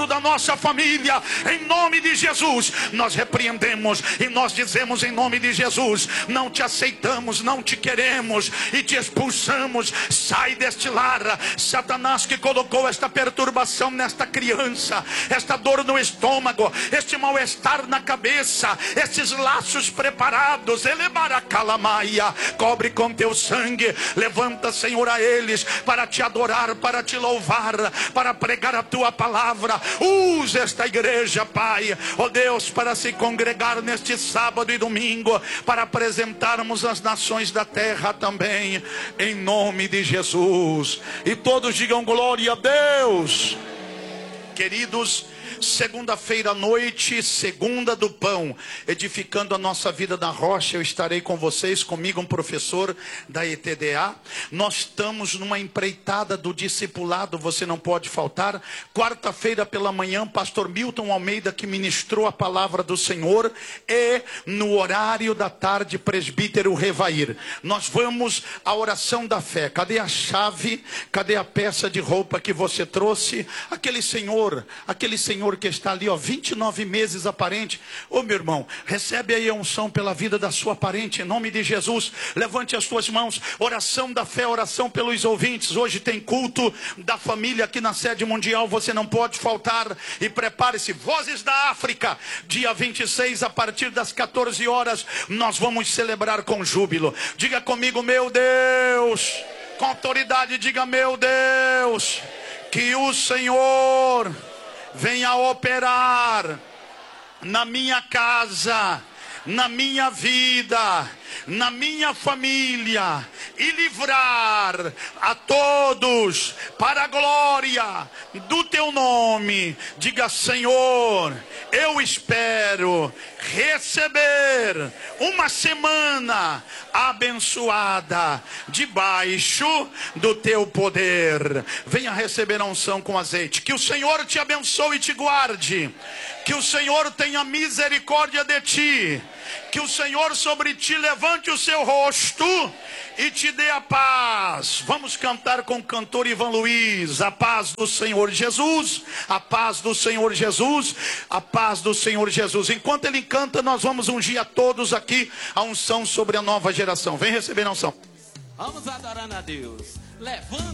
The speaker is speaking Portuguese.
dentro da nossa família, em nome de Jesus, nós repreendemos e nós dizemos em nome de Jesus: não te aceitamos, não te queremos e te expulsamos. Sai deste lar, Satanás, que colocou esta perturbação nesta criança, esta dor no estômago, este mal-estar na cabeça, estes laços preparados, elebaracalamaia, cobre com teu sangue. Levanta, Senhor, a eles para te adorar, para te louvar, para pregar a tua palavra. Usa esta igreja, Pai, ó Deus, para se congregar neste sábado e domingo, para apresentarmos as nações da terra também, em nome de Jesus. E todos digam glória a Deus. Queridos, segunda-feira à noite, segunda do pão, edificando a nossa vida na rocha. Eu estarei com vocês, comigo um professor da ETDA. Nós estamos numa empreitada do discipulado, você não pode faltar. Quarta-feira pela manhã, pastor Milton Almeida, que ministrou a palavra do Senhor, e no horário da tarde, presbítero Revair. Nós vamos à oração da fé. Cadê a chave? Cadê a peça de roupa que você trouxe? Aquele senhor que está ali, 29 meses aparente. Ô meu irmão, recebe aí a unção pela vida da sua parente, em nome de Jesus. Levante as suas mãos. Oração da fé, oração pelos ouvintes. Hoje tem culto da família aqui na sede mundial, você não pode faltar. E prepare-se, Vozes da África, dia 26, a partir das 14 horas, nós vamos celebrar com júbilo. Diga comigo: meu Deus. Com autoridade, diga: meu Deus, que o Senhor venha operar na minha casa, na minha vida, na minha família, e livrar a todos para a glória do teu nome. Diga: Senhor, eu espero receber uma semana abençoada debaixo do teu poder. Venha receber a unção com azeite. Que o Senhor te abençoe e te guarde. Que o Senhor tenha misericórdia de ti. Que o Senhor sobre ti levante o seu rosto e te dê a paz. Vamos cantar com o cantor Ivan Luiz: a paz do Senhor Jesus, a paz do Senhor Jesus, a paz do Senhor Jesus. Enquanto ele canta, nós vamos ungir a todos aqui a unção sobre a nova geração. Vem receber a unção. Vamos adorando a Deus. Levanta.